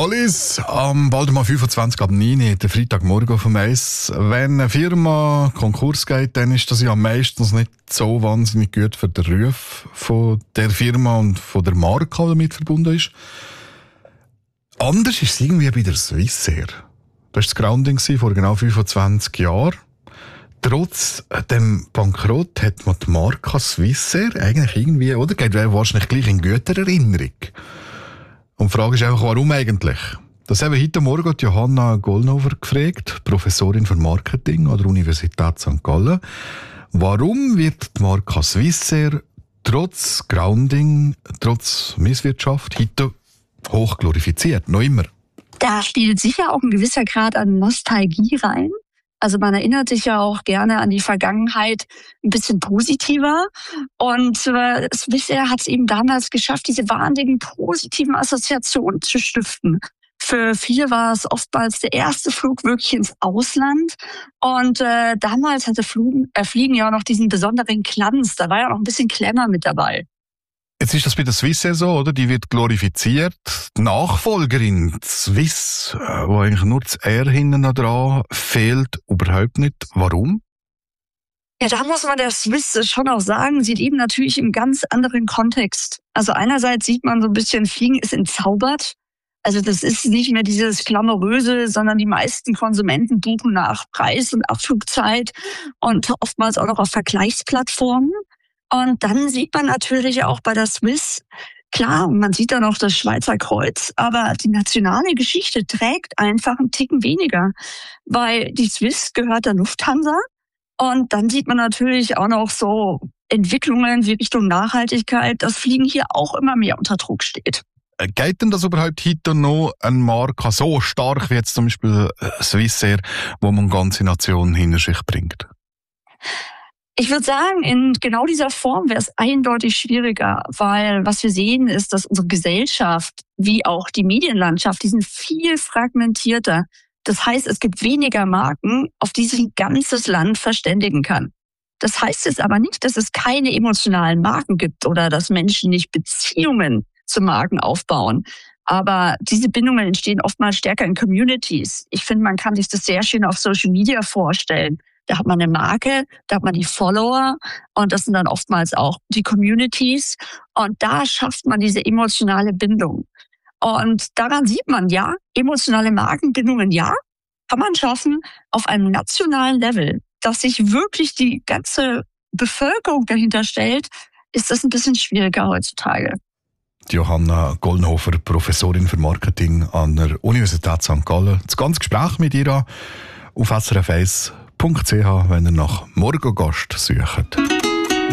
Alice, am bald mal 25 ab 9 Uhr, der Freitagmorgen vom Eis. Wenn eine Firma Konkurs geht, dann ist das ja meistens nicht so wahnsinnig gut für den Ruf von der Firma und von der Marke, die damit verbunden ist. Anders ist es irgendwie bei der Swissair. Das war das Grounding vor genau 25 Jahren. Trotz dem Bankrott hat man die Marke Swissair eigentlich irgendwie, oder? Geht wahrscheinlich gleich in guter Erinnerung. Und die Frage ist einfach, warum eigentlich? Das haben wir heute Morgen Johanna Gollnhofer gefragt, Professorin für Marketing an der Universität St. Gallen. Warum wird die Marke Swissair trotz Grounding, trotz Misswirtschaft heute hoch glorifiziert? Noch immer. Da spielt sicher auch ein gewisser Grad an Nostalgie rein. Also man erinnert sich ja auch gerne an die Vergangenheit ein bisschen positiver. Und Swissair hat es eben damals geschafft, diese wahnsinnigen positiven Assoziationen zu stiften. Für viele war es oftmals der erste Flug wirklich ins Ausland. Und damals hatte Fliegen ja auch noch diesen besonderen Glanz. Da war ja noch ein bisschen Glamour mit dabei. Jetzt ist das bei der Swissair so, oder? Die wird glorifiziert. Die Nachfolgerin, die Swiss, wo eigentlich nur das R hinten dran fehlt, überhaupt nicht. Warum? Ja, da muss man der Swiss schon auch sagen, sie leben natürlich im ganz anderen Kontext. Also einerseits sieht man so ein bisschen, Fliegen ist entzaubert. Also das ist nicht mehr dieses Glamouröse, sondern die meisten Konsumenten buchen nach Preis und Abflugzeit und oftmals auch noch auf Vergleichsplattformen. Und dann sieht man natürlich auch bei der Swiss, klar, man sieht da noch das Schweizer Kreuz, aber die nationale Geschichte trägt einfach einen Ticken weniger, weil die Swiss gehört der Lufthansa. Und dann sieht man natürlich auch noch so Entwicklungen wie Richtung Nachhaltigkeit, dass Fliegen hier auch immer mehr unter Druck steht. Geht denn das überhaupt heute noch eine Marke so stark wie jetzt zum Beispiel Swissair, wo man ganze Nationen hinter sich bringt? Ich würde sagen, in genau dieser Form wäre es eindeutig schwieriger, weil was wir sehen ist, dass unsere Gesellschaft wie auch die Medienlandschaft, die sind viel fragmentierter. Das heißt, es gibt weniger Marken, auf die sich ein ganzes Land verständigen kann. Das heißt jetzt aber nicht, dass es keine emotionalen Marken gibt oder dass Menschen nicht Beziehungen zu Marken aufbauen. Aber diese Bindungen entstehen oftmals stärker in Communities. Ich finde, man kann sich das sehr schön auf Social Media vorstellen. Da hat man eine Marke, da hat man die Follower und das sind dann oftmals auch die Communities. Und da schafft man diese emotionale Bindung. Und daran sieht man, ja, emotionale Markenbindungen, ja, kann man schaffen auf einem nationalen Level. Dass sich wirklich die ganze Bevölkerung dahinter stellt, ist das ein bisschen schwieriger heutzutage. Johanna Gollnhofer, Professorin für Marketing an der Universität St. Gallen. Das ganze Gespräch mit ihr auf srf1.ch, wenn ihr nach Morgengast sucht.